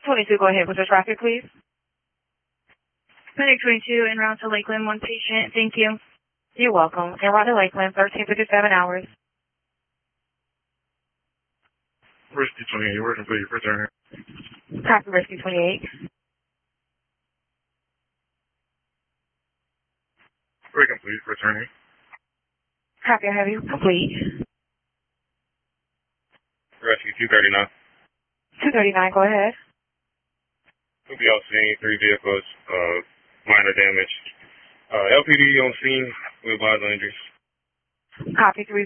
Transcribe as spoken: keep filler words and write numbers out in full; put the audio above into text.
twenty-two, go ahead with your traffic, please. Medic twenty-two, en route to Lakeland, one patient. Thank you. You're welcome. En route to Lakeland, thirteen fifty-seven hours. Rescue twenty-eight, working for you, returning. Copy, Rescue twenty-eight. Very complete, returning. Copy, I have you complete. Rescue two thirty-nine. two thirty-nine, go ahead. We'll be out seeing three vehicles, uh, minor damage. Uh, L P D on scene with bodies on injuries. Copy, three